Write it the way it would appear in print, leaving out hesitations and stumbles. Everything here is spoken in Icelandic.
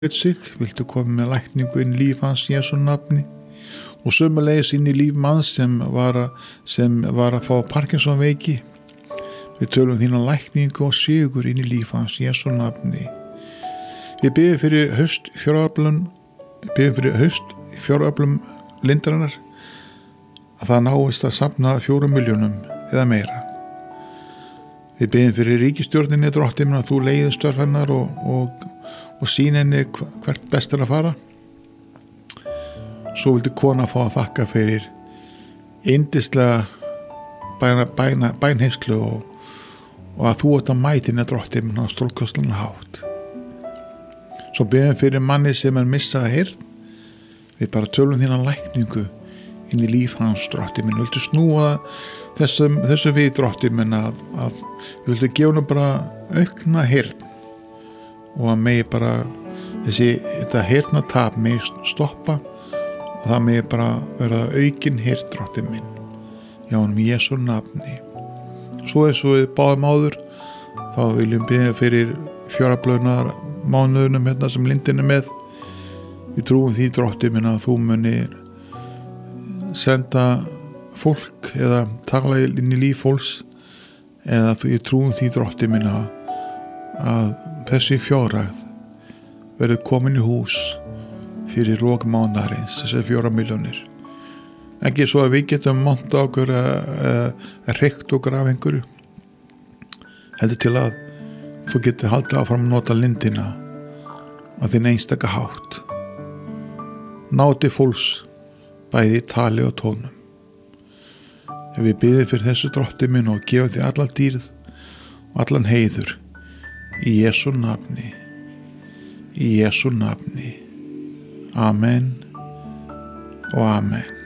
sig, viltu koma með lækningu inn í líf hans í Jesú nafni og sömuleiðis inn í líf manns sem var að fá Parkinson veiki. Við tölum þína lækningu og sigur inn í líf hans í Jesú nafni. Við biðjum fyrir haust fjáröflum lindarinnar að það náist að safna 4 milljónum eða meira. Við biðjum fyrir ríkisstjórninni Drottinn að þú leiðir störf hennar og sýn henni hvert best að fara. Svo vildi kona fá að þakka fyrir yndislega bænheyslu og að þú átt að mæti henni Drottinn á stórkostlegan hátt. Svo biðjum fyrir manni sem missað heyrn. Við bara tölum þína lækningu inn í líf hans Drottinn minn. Viltu snúa þessu við Drottinn minn að viltu gefa henni bara aukna heyrn og að megi bara þetta heyrnatap megi stoppa og það megi bara vera aukin heyrn Drottinn minn. Já, í Jesú nafni. Svo við báðum áður, þá viljum biðja fyrir fjáraflögnar mánuðunum sem lindin með. Við trúum því Drottinn minn að þú munir senda fólk eða tala inn í líf fólks eða við trúum því Drottinn minn að þessi fjárhæð verður komin í hús fyrir lok mánaðarins, þessi 4 milljónir. Ekki svo að við getum monta okkur að reykt okkur af einhverju, heldur til að þú getur haldið áfram að nota lindina á þinn einstaka hátt. Náti fólks bæði í tali og tónum. Ef við biðjum fyrir þessu Drottinn minn og gefa því allan dýrð og allan heiður í Jesú nafni. Í Jesú nafni. Amen og amen.